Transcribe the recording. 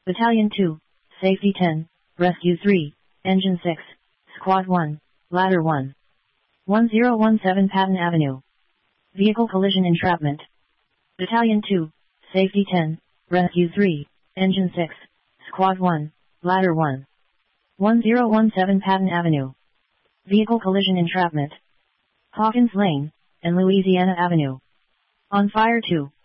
Battalion 2, Safety 10, Rescue 3, Engine 6, Squad 1, Ladder 1. 1017 Patton Avenue. Vehicle collision entrapment. Battalion 2, Safety 10, Rescue 3, Engine 6, Squad 1, Ladder 1. 1017 Patton Avenue. Vehicle collision entrapment. Hawkins Lane, and Louisiana Avenue. On fire 2.